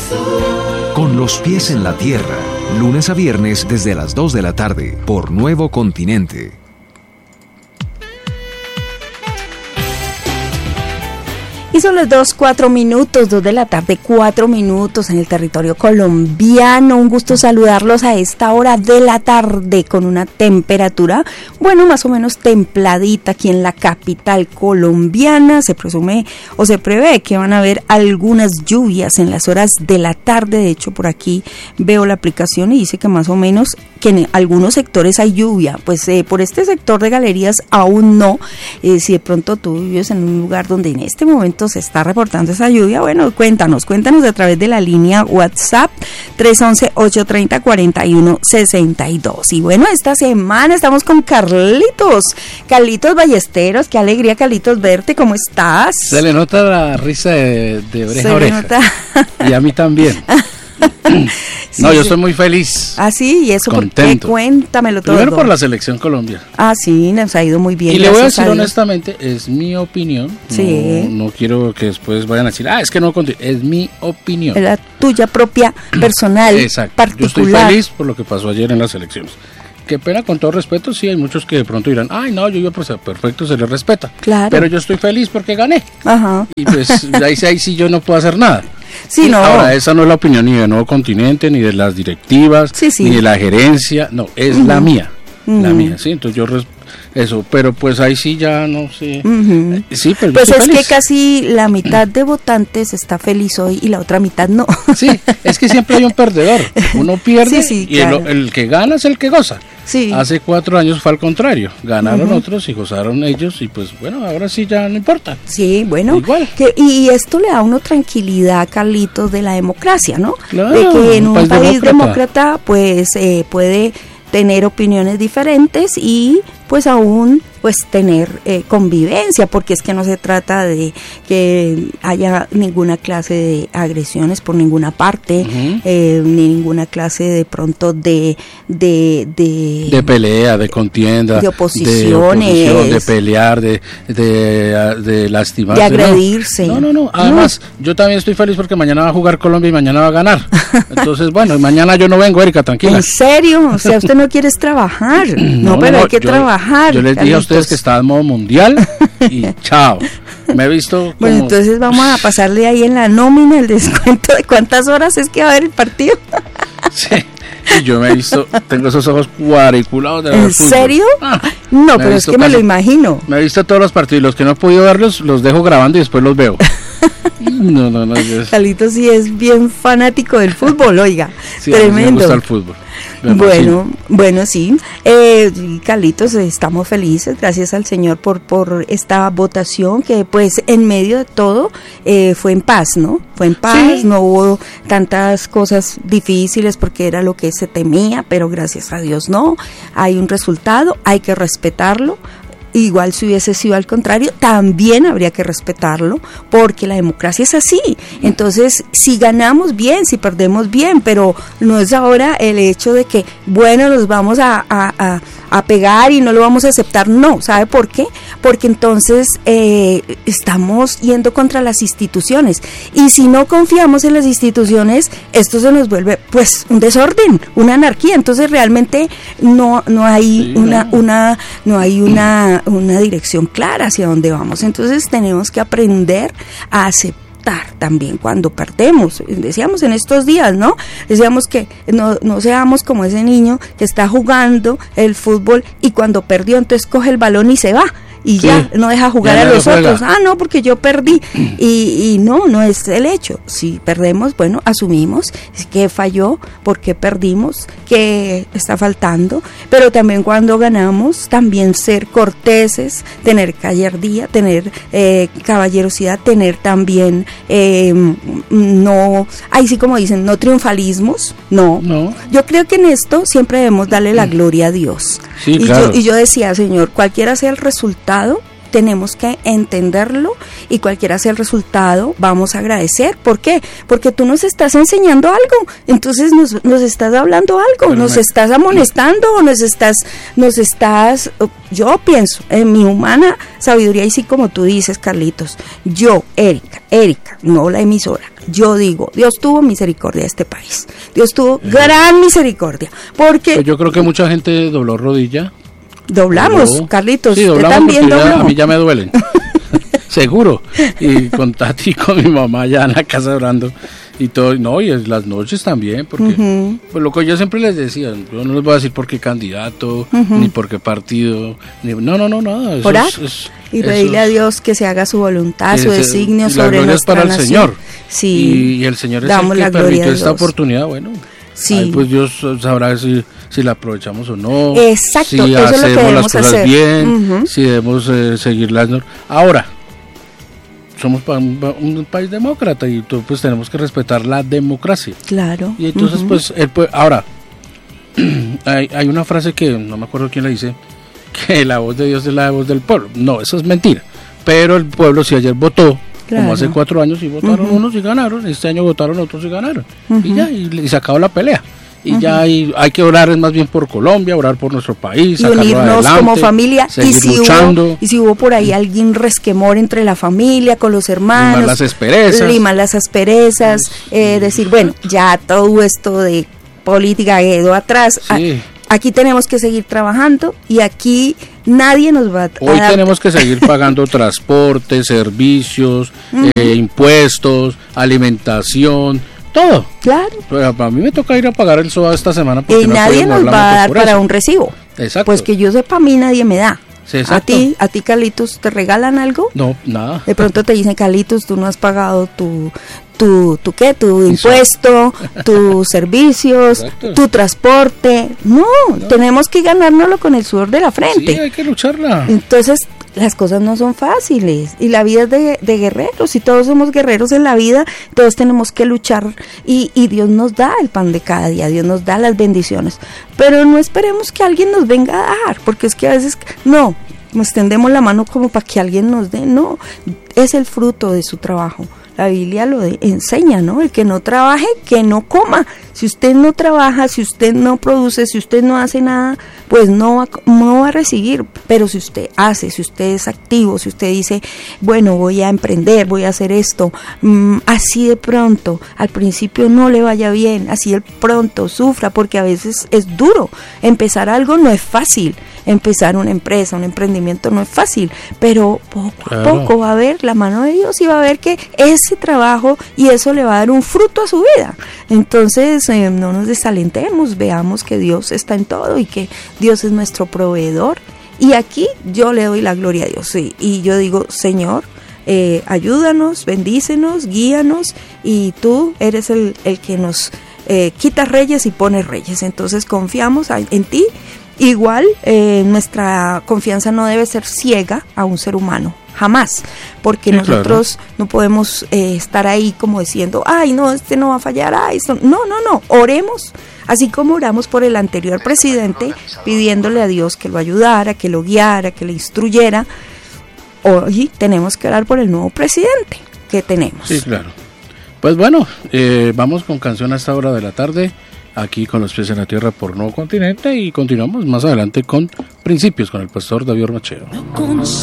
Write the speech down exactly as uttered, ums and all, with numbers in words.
Con los pies en la tierra, lunes a viernes desde las dos de la tarde, por Nuevo Continente. Y son las dos, cuatro minutos, dos de la tarde, cuatro minutos en el territorio colombiano. Un gusto saludarlos a esta hora de la tarde con una temperatura, bueno, más o menos templadita aquí en la capital colombiana. Se presume o se prevé que van a haber algunas lluvias en las horas de la tarde. De hecho, por aquí veo la aplicación y dice que más o menos que en algunos sectores hay lluvia. Pues eh, por este sector de galerías aún no. Eh, si de pronto tú vives en un lugar donde en este momento se está reportando esa lluvia, bueno, cuéntanos, cuéntanos a través de la línea WhatsApp tres once, ocho treinta, cuarenta y uno sesenta y dos. Y bueno, esta semana estamos con Carlitos, Carlitos Ballesteros. Qué alegría, Carlitos, verte. ¿Cómo estás? Se le nota la risa de, de oreja se a oreja. Le nota. Y a mí también. Sí, no, yo sí. estoy muy feliz. Ah, sí, y eso contento. ¿Por qué? Cuéntamelo todo. Primero por la selección Colombia. Ah, sí, nos ha ido muy bien. Y le voy a decir a honestamente, es mi opinión. Sí. No, no quiero que después vayan a decir, ah, es que no contigo. Es mi opinión. Es la tuya propia, personal, Exacto. particular. Yo estoy feliz por lo que pasó ayer en las elecciones. Qué pena, con todo respeto, sí, hay muchos que de pronto dirán, ay, no, yo, yo, pues, perfecto, se les respeta. Claro. Pero yo estoy feliz porque gané. Ajá. Y pues ahí, ahí sí yo no puedo hacer nada. Sí, no. Ahora, esa no es la opinión ni de Nuevo Continente, ni de las directivas, sí, sí. ni de la gerencia, no, es uh-huh. la mía, uh-huh. la mía, sí, entonces yo res- eso, pero pues ahí sí ya no sé, uh-huh. sí, pero pues yo es feliz. Que casi la mitad de votantes está feliz hoy y la otra mitad no. Sí, es que siempre hay un perdedor, uno pierde sí, sí, y claro. el, el que gana es el que goza. Sí. Hace cuatro años fue al contrario, ganaron uh-huh. otros y gozaron ellos y pues bueno, ahora sí ya no importa. Sí, bueno, igual. Que, y esto le da a uno tranquilidad, Carlitos, de la democracia, ¿no? Claro, de que en un país, país demócrata, demócrata pues eh, puede tener opiniones diferentes y pues aún pues tener eh, convivencia, porque es que no se trata de que haya ninguna clase de agresiones por ninguna parte, uh-huh. eh, ni ninguna clase de pronto de de de, de pelea, de contienda, de oposiciones, de, oposición, de pelear, de de, de lastimarse, de agredirse. No, no, no. Además, no. yo también estoy feliz porque mañana va a jugar Colombia y mañana va a ganar. Entonces, bueno, mañana yo no vengo, Erika, tranquila. ¿En serio? O sea, usted no quiere trabajar. No, no pero no, hay que yo, trabajar. Yo les dije a ustedes que estaba en modo mundial y chao. Me he visto como... Bueno, entonces vamos a pasarle ahí en la nómina el descuento de cuántas horas es que va a haber el partido. Sí, y yo me he visto, tengo esos ojos cuadriculados de ver ¿En fútbol. serio? Ah, no, pero es que casi, me lo imagino. Me he visto todos los partidos, los que no he podido verlos, los dejo grabando y después los veo. No, no, no. Yes. Carlitos sí es bien fanático del fútbol, oiga, sí, tremendo. A mí me gusta el fútbol. Bueno, sí. bueno, sí. Eh, Carlitos, estamos felices, gracias al Señor por por esta votación que, pues, en medio de todo eh, fue en paz, ¿no? Fue en paz, sí. No hubo tantas cosas difíciles porque era lo que se temía, pero gracias a Dios no. Hay un resultado, hay que respetarlo. Igual si hubiese sido al contrario, también habría que respetarlo, porque la democracia es así. Entonces, si ganamos bien, si perdemos bien, pero no es ahora el hecho de que, bueno, nos vamos a, a, a, a pegar y no lo vamos a aceptar. No, ¿sabe por qué? Porque entonces eh, estamos yendo contra las instituciones. Y si no confiamos en las instituciones, esto se nos vuelve, pues, un desorden, una anarquía. Entonces, realmente no, no hay sí, una, no. una, no hay una una dirección clara hacia dónde vamos. Entonces tenemos que aprender a aceptar también cuando perdemos. Decíamos en estos días, ¿no? Decíamos que no, no seamos como ese niño que está jugando el fútbol y cuando perdió entonces coge el balón y se va. Y sí, ya no deja jugar a los otros. Ah, no, porque yo perdí. Y, y no, no es el hecho. Si perdemos, bueno, asumimos que falló, por qué perdimos, qué está faltando. Pero también cuando ganamos, también ser corteses, tener gallardía, tener eh, caballerosidad, tener también, eh, no, ahí sí como dicen, no triunfalismos, no. no. Yo creo que en esto siempre debemos darle la gloria a Dios. Sí, y, claro. yo, y yo decía, Señor, cualquiera sea el resultado, tenemos que entenderlo y cualquiera sea el resultado, vamos a agradecer. ¿Por qué? Porque tú nos estás enseñando algo, entonces nos, nos estás hablando algo, Pero nos me... estás amonestando o nos estás, nos estás, yo pienso, en mi humana sabiduría, y sí como tú dices, Carlitos, yo, Erika, Erika, no la emisora, yo digo, Dios tuvo misericordia de este país. Dios tuvo eh. gran misericordia. Porque pues yo creo que mucha gente dobló rodilla. Doblamos, dobló. Carlitos. Sí, doblamos también porque ya, a mí ya me duelen. Seguro. Y con Tati y con mi mamá ya en la casa orando. Y todo, no, y es las noches también, porque uh-huh. pues lo que yo siempre les decía, yo no les voy a decir por qué candidato, uh-huh. ni por qué partido, ni, no, no, no, nada. Eso Orar es, es, y pedirle a Dios que se haga su voluntad, su designio es, sobre nuestra para el nación. Señor. Sí. Y, y el Señor es el que permitió esta oportunidad, bueno. Sí. Ahí pues Dios sabrá si, si la aprovechamos o no. Exacto, si eso hacemos es lo que las cosas hacer. bien, Uh-huh. si debemos eh, seguir las normas. Ahora, somos un, un país demócrata y tú, pues tenemos que respetar la democracia. Claro. Y entonces uh-huh. pues, el, pues ahora hay, hay una frase que no me acuerdo quién la dice, que la voz de Dios es la voz del pueblo. No, eso es mentira. Pero el pueblo si ayer votó, claro. como hace cuatro años, y votaron uh-huh. unos y ganaron, este año votaron otros y ganaron. Uh-huh. Y ya, y, y se acabó la pelea. Y uh-huh. ya hay, hay que orar es más bien por Colombia, orar por nuestro país, y unirnos adelante, como familia, y si, luchando. Hubo, y si hubo por ahí alguien resquemor entre la familia, con los hermanos, limar las asperezas, limar las asperezas, sí. eh, decir, bueno, ya todo esto de política quedó atrás, sí. Aquí tenemos que seguir trabajando y aquí nadie nos va a... Hoy a tenemos que seguir pagando transporte, servicios, uh-huh. eh, impuestos, alimentación, todo. Claro. Pero a mí me toca ir a pagar el S O A esta semana porque y no nadie nos va a dar para eso. un recibo. Exacto. Pues que yo sepa, a mí nadie me da. Sí, a ti, a ti Carlitos, ¿te regalan algo? No, nada. De pronto te dicen, Carlitos, tú no has pagado tu, tu, tu ¿qué? Tu impuesto, tus servicios, exacto. tu transporte. No, no, tenemos que ganárnoslo con el sudor de la frente. Sí, hay que lucharla. Entonces, las cosas no son fáciles y la vida es de, de guerreros y todos somos guerreros en la vida, todos tenemos que luchar y, y Dios nos da el pan de cada día, Dios nos da las bendiciones, pero no esperemos que alguien nos venga a dar, porque es que a veces no, nos tendemos la mano como para que alguien nos dé, no, es el fruto de su trabajo. La Biblia lo de, enseña, ¿no? El que no trabaje, que no coma. Si usted no trabaja, si usted no produce, si usted no hace nada, pues no va, no va a recibir. Pero si usted hace, si usted es activo, si usted dice, bueno, voy a emprender, voy a hacer esto, mmm, así de pronto, al principio no le vaya bien, así de pronto sufra, porque a veces es duro. Empezar algo no es fácil. Empezar una empresa, un emprendimiento no es fácil, pero poco a claro. poco va a ver la mano de Dios y va a ver que ese trabajo y eso le va a dar un fruto a su vida. Entonces eh, no nos desalentemos, veamos que Dios está en todo y que Dios es nuestro proveedor. Y aquí yo le doy la gloria a Dios, sí, y yo digo, Señor, eh, ayúdanos, bendícenos, guíanos, y tú eres el, el que nos eh, quita reyes y pone reyes. Entonces confiamos en ti. Igual, eh, nuestra confianza no debe ser ciega a un ser humano, jamás, porque sí, nosotros claro. no podemos eh, estar ahí como diciendo, ay, no, este no va a fallar, ay, esto... no, no, no, oremos, así como oramos por el anterior presidente, pidiéndole a Dios que lo ayudara, que lo guiara, que le instruyera. Hoy tenemos que orar por el nuevo presidente que tenemos. Sí, claro. Pues bueno, eh, vamos con canción a esta hora de la tarde, aquí con los pies en la tierra por Nuevo Continente, y continuamos más adelante con Principios con el pastor David Ormacheo.